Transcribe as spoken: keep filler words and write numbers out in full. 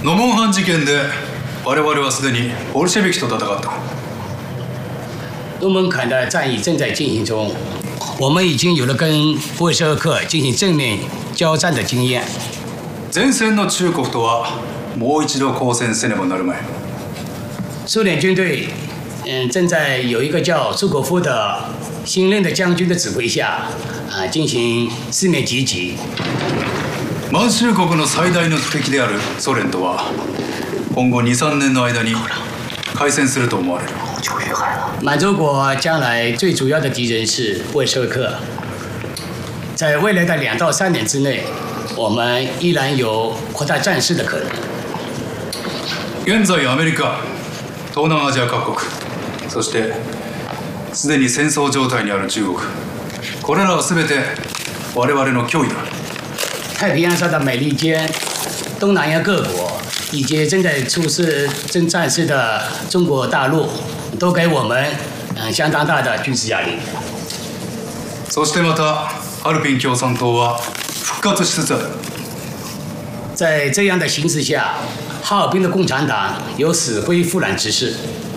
ノモンハン事件で我々はすでにボルシェビキと戦った。 诺门坎的战役正在进行中，我们已经有了跟布尔什维克进行正面交战的经验。 前線の中国とはもう一度交戦せねばなるまい。 苏联军队，嗯，正在有一个叫朱可夫的新任的将军的指挥下，啊，进行四面击击。 満州国の最大の敵であるソ連とは今後に、さんねんの間に開戦すると思われる。 满洲国将来最主要的敌人是布尔什维克，在未来的两到三年之内，我们依然有扩大战事的可能。 現在アメリカ、東南アジア各国、そしてすでに戦争状態にある中国、これらは全て我々の脅威だ。 太平洋上的美利坚、东南亚各国以及正在出事正战事的中国大陆，都给我们嗯相当大的军事压力。 そしてまたハルピン共産党は復活しつつある。 在这样的形势下，哈尔滨的共产党有死灰复燃之势。